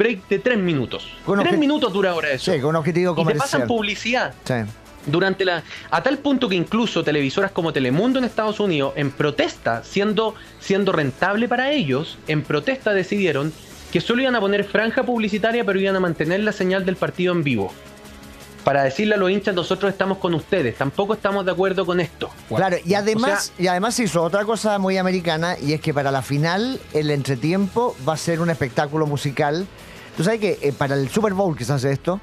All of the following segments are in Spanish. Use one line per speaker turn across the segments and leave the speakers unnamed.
break de 3 minutos. 3 minutos dura ahora eso.
Sí, con un objetivo comercial.
Y te pasan publicidad.
Sí.
A tal punto que incluso televisoras como Telemundo en Estados Unidos, en protesta, siendo rentable para ellos, en protesta decidieron que solo iban a poner franja publicitaria, pero iban a mantener la señal del partido en vivo. Para decirle a los hinchas, nosotros estamos con ustedes, tampoco estamos de acuerdo con esto.
Claro, y además hizo otra cosa muy americana, y es que para la final, el entretiempo va a ser un espectáculo musical. Tú sabes que para el Super Bowl que se hace esto,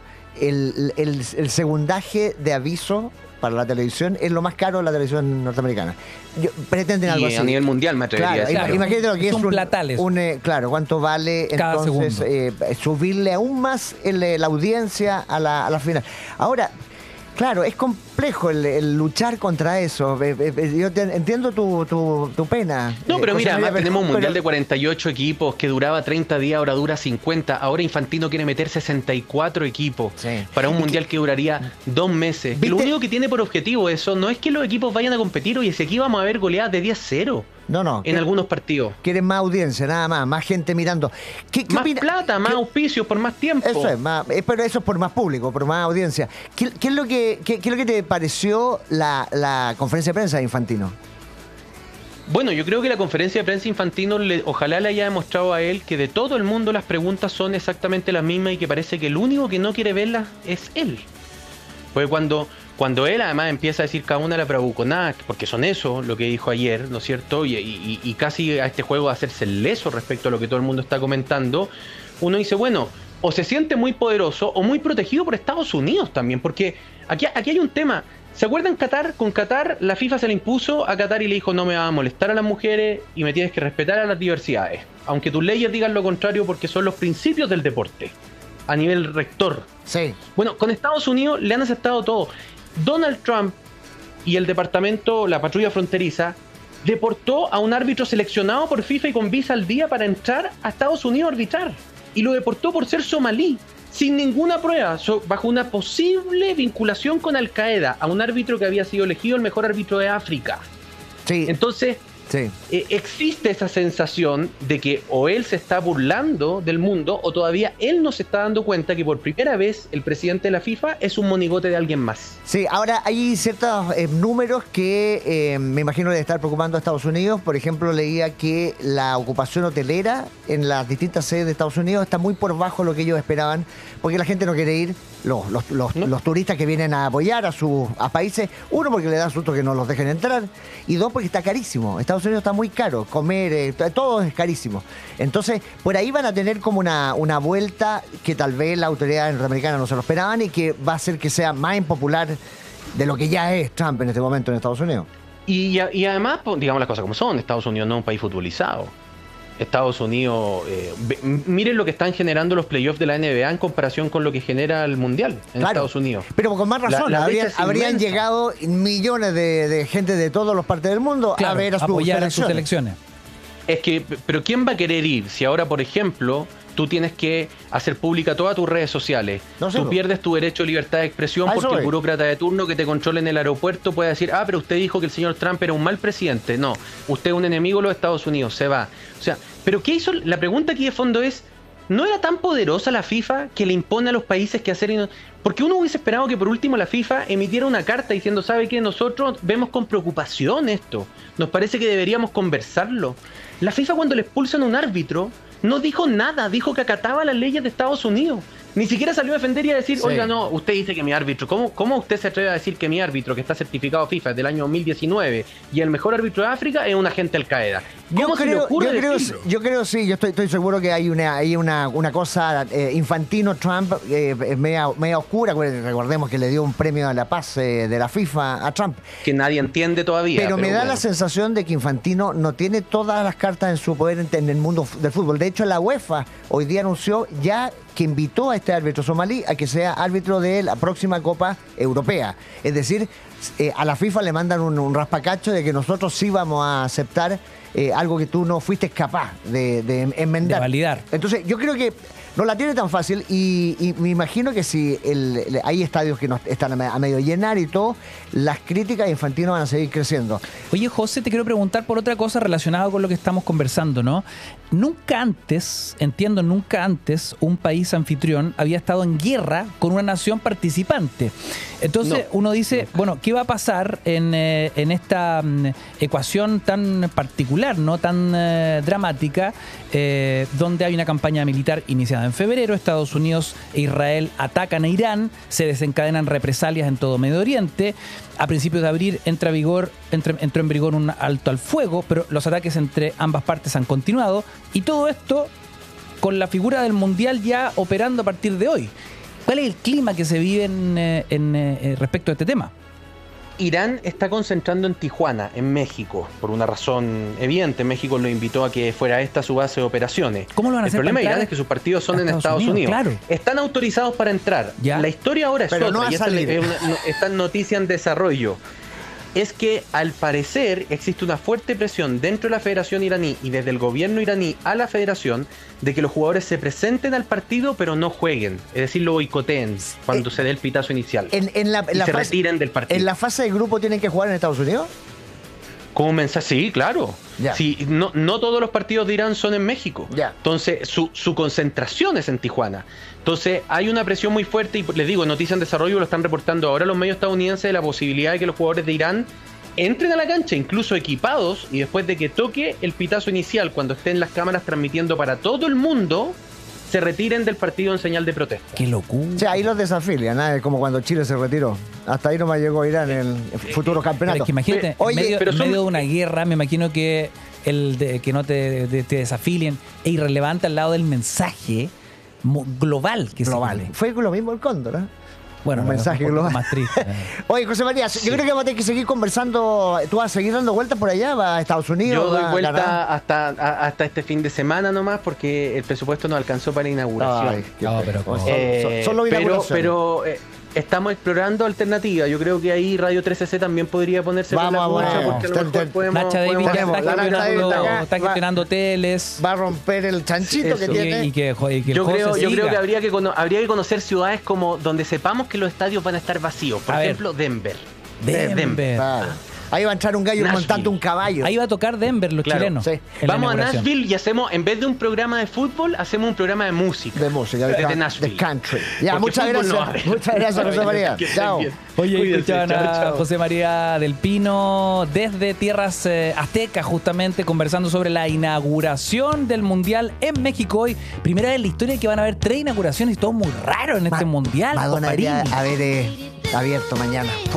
el segundaje de aviso para la televisión es lo más caro de la televisión norteamericana. Pretenden algo así.
A nivel mundial me atrevería a decir.
Claro,
imagínate lo que
son platales.
Claro, cuánto vale
cada
entonces subirle aún más la audiencia a la final. Ahora, claro, es complejo el luchar contra eso. Yo entiendo tu pena.
No, pero mira, además tenemos un mundial de
de
48 equipos que duraba 30 días, ahora dura 50. Ahora Infantino quiere meter 64 equipos para un mundial que duraría 2 meses. Lo único que tiene por objetivo eso no es que los equipos vayan a competir. Oye, si aquí vamos a ver goleadas de 10-0.
No.
En algunos partidos.
Quieren más audiencia, nada más gente mirando. ¿Qué
más
opina?
plata, más auspicios, por más tiempo.
Eso es, pero eso es por más público, por más audiencia. ¿Qué es lo que te pareció la conferencia de prensa de Infantino?
Bueno, yo creo que la conferencia de prensa Infantino ojalá le haya demostrado a él que de todo el mundo las preguntas son exactamente las mismas y que parece que el único que no quiere verlas es él. Porque cuando él además empieza a decir cada una de las bravuconadas, porque son eso lo que dijo ayer, ¿no es cierto? Y casi a este juego de hacerse leso respecto a lo que todo el mundo está comentando, uno dice, bueno, o se siente muy poderoso o muy protegido por Estados Unidos también, porque aquí hay un tema. ¿Se acuerdan Qatar? Con Qatar la FIFA se le impuso a Qatar y le dijo, no me va a molestar a las mujeres y me tienes que respetar a las diversidades, aunque tus leyes digan lo contrario, porque son los principios del deporte a nivel rector.
Sí.
Bueno, con Estados Unidos le han aceptado todo. Donald Trump y el departamento, la patrulla fronteriza, deportó a un árbitro seleccionado por FIFA y con visa al día para entrar a Estados Unidos a arbitrar. Y lo deportó por ser somalí, sin ninguna prueba, bajo una posible vinculación con Al Qaeda, a un árbitro que había sido elegido el mejor árbitro de África.
Sí.
Entonces, existe esa sensación de que o él se está burlando del mundo o todavía él no se está dando cuenta que por primera vez el presidente de la FIFA es un monigote de alguien más.
Sí, ahora hay ciertos números que me imagino de estar preocupando a Estados Unidos. Por ejemplo, leía que la ocupación hotelera en las distintas sedes de Estados Unidos está muy por bajo lo que ellos esperaban, porque la gente no quiere ir, los turistas que vienen a apoyar a países, uno porque le da susto que no los dejen entrar, y dos porque está carísimo. Estados Unidos está muy caro, comer, todo es carísimo. Entonces, por ahí van a tener como una vuelta que tal vez la autoridad norteamericana no se lo esperaban y que va a hacer que sea más impopular de lo que ya es Trump en este momento en Estados Unidos.
Y además, digamos las cosas como son, Estados Unidos no es un país futbolizado. Estados Unidos, miren lo que están generando los playoffs de la NBA en comparación con lo que genera el Mundial en Estados Unidos.
Pero con más razón, habrían llegado millones de gente de todas las partes del mundo a ver a sus selecciones.
Es que, pero ¿quién va a querer ir si ahora, por ejemplo, tú tienes que hacer pública todas tus redes sociales? Tú pierdes tu derecho a libertad de expresión porque el burócrata de turno que te controla en el aeropuerto puede decir, pero usted dijo que el señor Trump era un mal presidente. No, usted es un enemigo de los Estados Unidos, se va. O sea, ¿pero qué hizo? La pregunta aquí de fondo es, ¿no era tan poderosa la FIFA que le impone a los países que hacer? Porque uno hubiese esperado que por último la FIFA emitiera una carta diciendo, ¿sabe qué? Nosotros vemos con preocupación esto. Nos parece que deberíamos conversarlo. La FIFA cuando le expulsan a un árbitro no dijo nada, dijo que acataba las leyes de Estados Unidos. Ni siquiera salió a defender y a decir, oiga, no, usted dice que mi árbitro, ¿cómo usted se atreve a decir que mi árbitro, que está certificado FIFA desde el año 2019 y el mejor árbitro de África, es un agente Al Qaeda?
Yo creo, sí, yo estoy seguro que hay una cosa, Infantino, Trump, media oscura. Recordemos que le dio un premio a la paz de la FIFA a Trump.
Que nadie entiende todavía.
Pero me da la sensación de que Infantino no tiene todas las cartas en su poder en el mundo del fútbol. De hecho, la UEFA hoy día anunció ya que invitó a este árbitro somalí a que sea árbitro de la próxima Copa Europea. Es decir, a la FIFA le mandan un raspacacho de que nosotros sí vamos a aceptar algo que tú no fuiste capaz de enmendar.
De validar.
Entonces, yo creo que no la tiene tan fácil y me imagino que si hay estadios que no están a medio llenar y todo, las críticas a Infantino van a seguir creciendo.
Oye, José, te quiero preguntar por otra cosa relacionada con lo que estamos conversando, ¿no? Nunca antes un país anfitrión había estado en guerra con una nación participante. Entonces uno dice, bueno, ¿qué va a pasar en esta ecuación tan particular, no tan dramática, donde hay una campaña militar iniciada en febrero? Estados Unidos e Israel atacan a Irán, se desencadenan represalias en todo Medio Oriente. A principios de abril entró en vigor un alto al fuego, pero los ataques entre ambas partes han continuado, y todo esto con la figura del Mundial ya operando a partir de hoy. ¿Cuál es el clima que se vive respecto a este tema?
Irán está concentrando en Tijuana, en México, por una razón evidente. México lo invitó a que fuera esta su base de operaciones.
¿Cómo lo van a hacer?
El problema de Irán es que sus partidos son en Estados Unidos. Claro. Están autorizados para entrar. Ya. La historia ahora es otra, y esta noticia en desarrollo. Es que al parecer existe una fuerte presión dentro de la Federación iraní y desde el gobierno iraní a la Federación de que los jugadores se presenten al partido pero no jueguen, es decir, lo boicoteen cuando se dé el pitazo inicial y se retiren del partido.
¿En la fase de grupo tienen que jugar en Estados Unidos?
Como mensaje, sí, claro. Sí, no todos los partidos de Irán son en México. Entonces, su concentración es en Tijuana. Entonces, hay una presión muy fuerte y les digo, Noticias en Desarrollo lo están reportando ahora los medios estadounidenses de la posibilidad de que los jugadores de Irán entren a la cancha, incluso equipados, y después de que toque el pitazo inicial, cuando estén las cámaras transmitiendo para todo el mundo, se retiren del partido en señal de protesta.
¡Qué locura!
O sea, ahí los desafilian, ¿eh? Como cuando Chile se retiró. Hasta ahí nomás llegó Irán en el futuro campeonato.
Pero es que imagínate, en medio de una guerra, me imagino que que no te desafilien es irrelevante al lado del mensaje global que
global. Fue lo mismo el Cóndor, ¿eh?
Bueno,
un mensaje global.
Más triste.
Oye, José María, yo creo que vamos a tener que seguir conversando. ¿Tú vas a seguir dando vueltas por allá? ¿Vas a Estados Unidos?
Yo doy vuelta hasta este fin de semana nomás, porque el presupuesto no alcanzó para la inauguración.
Solo
pero estamos explorando alternativas. Yo creo que ahí Radio 13C también podría ponerse con la concha, porque a lo mejor podemos...
Nacha David está gestionando hoteles.
Va a romper el chanchito que tiene.
Yo creo que habría que conocer ciudades como donde sepamos que los estadios van a estar vacíos. Por ejemplo, Denver.
Claro. Ahí va a entrar un gallo montando un caballo.
Ahí va a tocar Denver, los chilenos. Sí.
Vamos a Nashville y hacemos, en vez de un programa de fútbol, hacemos un programa de música.
De
Nashville.
De country. Ya, muchas gracias. Muchas gracias, José María. Chao.
Oye, escuchaban a José María del Pino desde tierras aztecas, justamente conversando sobre la inauguración del Mundial en México hoy. Primera vez en la historia que van a haber 3 inauguraciones y todo muy raro en este Mundial.
Madonna debería haber abierto mañana.